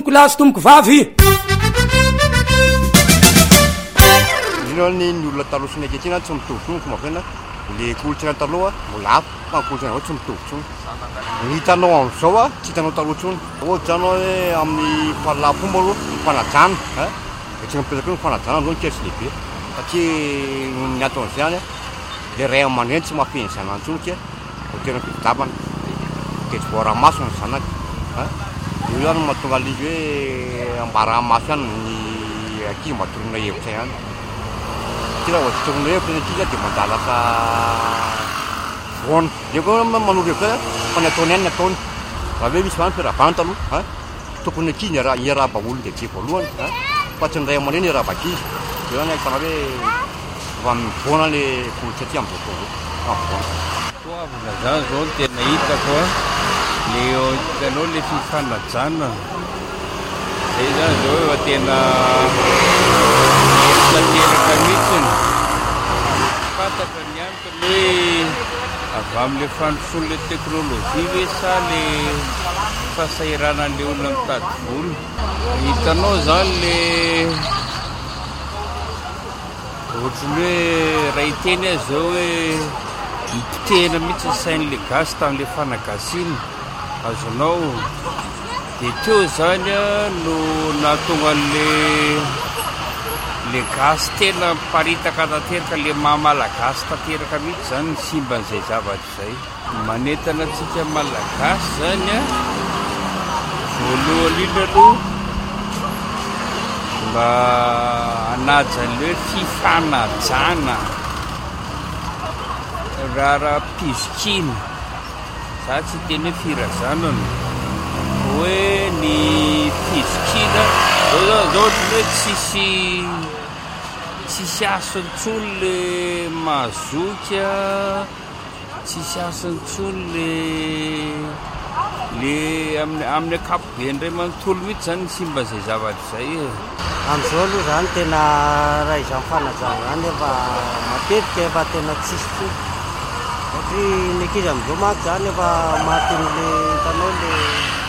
tomboko lahy sy tomboko vavy ino ny olona taloha sy ny ankehitriny tsy mitovy tsony fomba fena le kolontsaina taloha mbola hafa fa kolontsaina ao tsy mitovy tsony ny hitanao am'izao a tsy hitanao taloha tsony ohatra zany hoe amin'ny fahalala-fomba aloha mifanajana tsy mipetraka hoe mifanajana zao nikely tsy lehibe satria ny aton'izay any le ray aman-dreny tsy mahafeny zanany tsony ka ho tena fitadiavana ketsy voaramaso ny zanaka io zany mahatonga lizy hoe ambaramaso ihany ny ankizy matorona hevitra ihany raha ohatry torona hevitra ny ankizy dia mandalaka voana dia koa manoro hevitra fa ny ataony ihany ny ataony raha hoe misy vany firavana taloha tokony ankizy iarahaba olona dia tsy voalohany fa tsy ny ray aman-dreny iarahaba ankizy io zany ahitana hoe fa mivoana le kolontsaina amin'izao voana toavina zany zao no tena hitako le hitanao le fifanajana zay zany zao efa tena tanteraka mihitsiny fantatra ny antony hoe avy amin'le fandrosoan'le teknôlôjia hoe sa le fahasahiranan'le olona mitady vola hitanao zany le ohatrany hoe raha hiteny azy zao hoe mipotehana mihitsy ny sain'le gasy tamin'le fanagasiana azonao dia teo zany a no nahatonga le gasy tena miparitaka tanteraka le maha-malagasy tanteraka mihitsy zany ny simban'izay zavatra izay manentana antsika malagasy zany a voalohany indrindra aloha mba hanajany hoe fifanajana raha pizokina za tsy teny hoe firazanana hoe ny fizokina zao ohatra hoe tsisy asany tsony le mazoka tsisy asany tsony le amin'ny akapoben ray manontolo mihitsy zany ny simba zay zavatra zay am'izao aloha zany tena raha izany fanajana zany efa matetika efa tena tsisy tsony satria ny ankizy am'izao manko zany efa mahaton'le hitanao le